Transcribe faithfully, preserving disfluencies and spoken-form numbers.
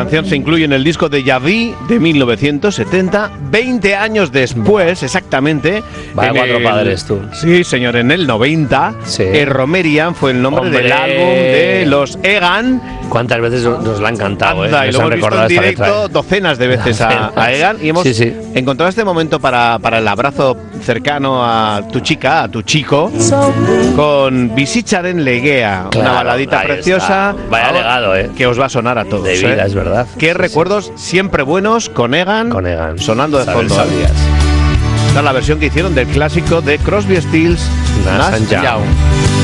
canción se incluye en el disco de Yaví de mil novecientos setenta, veinte años después, exactamente. Vaya cuatro el, padres tú. Sí, señor, en el noventa, sí. eh, Romerian fue el nombre Hombre. del álbum de los Egan. ¿Cuántas veces nos la han cantado? Anda, eh? Y lo hemos visto en directo letra, eh. docenas de veces a, a Egan y hemos sí, sí. encontrado este momento para, para el abrazo cercano a tu chica, a tu chico, con Bizitzaren Legea, claro, una baladita preciosa. Está. Vaya legado, eh. Que os va a sonar a todos. De vida, eh. es verdad. Qué sí, recuerdos sí. siempre buenos con Egan, con Egan. sonando de Sabes, fondo. sabías. Esta es la versión que hicieron del clásico de Crosby, Stills, Nash and Young.